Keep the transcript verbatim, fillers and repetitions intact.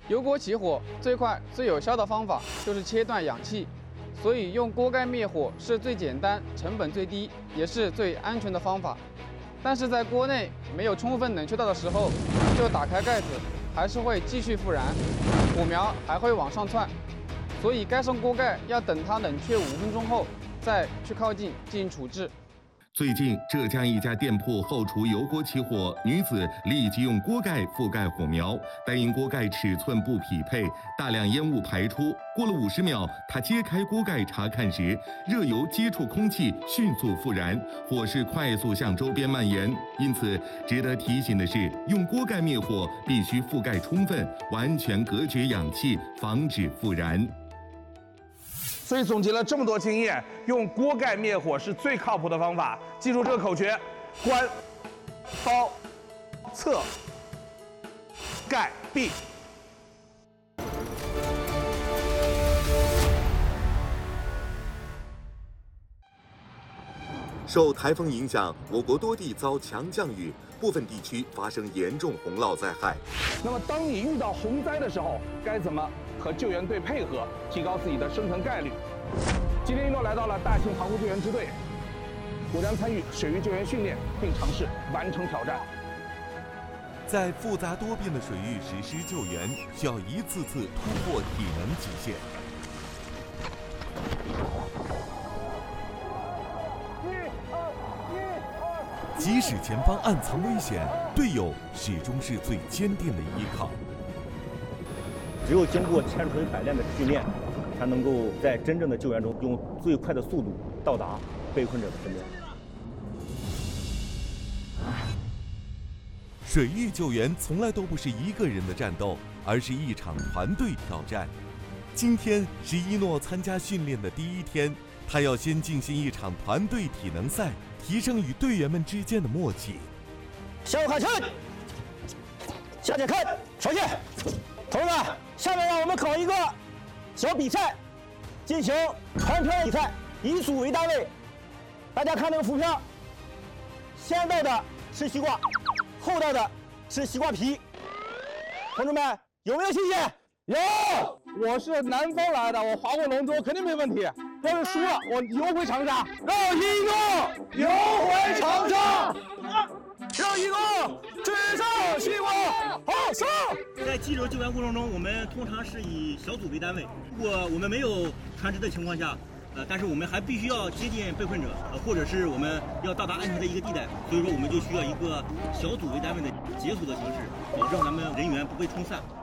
油锅起火最快最有效的方法就是切断氧气，所以用锅盖灭火是最简单、成本最低，也是最安全的方法。但是在锅内没有充分冷却到的时候，就打开盖子，还是会继续复燃，火苗还会往上窜。所以盖上锅盖要等它冷却五分钟后再去靠近进行处置。 最近，浙江一家店铺后厨油锅起火，女子立即用锅盖覆盖火苗，但因锅盖尺寸不匹配，大量烟雾排出。过了五十秒，她揭开锅盖查看时，热油接触空气迅速复燃，火势快速向周边蔓延。因此，值得提醒的是，用锅盖灭火必须覆盖充分，完全隔绝氧气，防止复燃。 所以总结了这么多经验，用锅盖灭火是最靠谱的方法。记住这个口诀：关、包、侧、盖、闭。 受台风影响，我国多地遭强降雨，部分地区发生严重洪涝灾害。 那么，当你遇到洪灾的时候，该怎么和救援队配合，提高自己的生存概率？今天一诺来到了大庆航空救援支队，我将参与水域救援训练，并尝试完成挑战。 在复杂多变的水域实施救援，需要一次次突破体能极限。即使前方暗藏危险，队友始终是最坚定的依靠。 只有经过千锤百炼的训练，才能够在真正的救援中用最快的速度到达被困者的身边。 水域救援从来都不是一个人的战斗，而是一场团队挑战。今天是一诺参加训练的第一天，他要先进行一场团队体能赛，提升与队员们之间的默契。 向右看齐，向前看，朝前。同志们，下面让我们考一个小比赛，进行传票比赛，以组为单位。大家看那个浮漂，先到的吃西瓜，后到的吃西瓜皮。同志们，有没有信心？ 有，我是南方来的，我划过龙舟，肯定没问题。要是输了，我游回长沙。让一诺游回长沙，让一诺追上西瓜。好，上！ 在激流救援过程中，我们通常是以小组为单位。如果我们没有船只的情况下，呃，但是我们还必须要接近被困者，呃，或者是我们要到达安全的一个地带，所以说我们就需要一个小组为单位的结组的形式，保证咱们人员不会冲散。